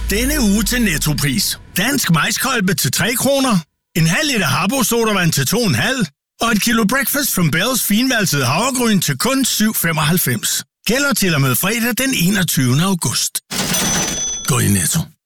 Denne uge til Nettopris. Dansk majskolbe til 3 kroner. En halv liter Harbo sodavand til 2,5. Og et kilo Breakfast from Bells finvalset havregryn til kun 7,95. Gælder til og med fredag den 21. august. Gå i Netto.